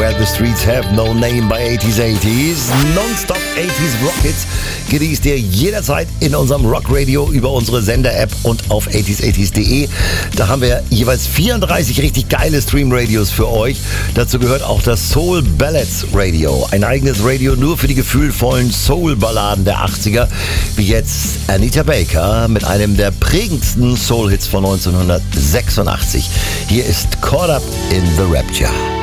Where the Streets Have No Name bei 80s. Nonstop 80s Rockets genießt ihr jederzeit in unserem Rockradio über unsere Sender-App und auf 80s80s.de. Da haben wir jeweils 34 richtig geile Stream-Radios für euch. Dazu gehört auch das Soul Ballads Radio. Ein eigenes Radio nur für die gefühlvollen Soul-Balladen der 80er. Wie jetzt Anita Baker mit einem der prägendsten Soul-Hits von 1986. Hier ist Caught Up in the Rapture.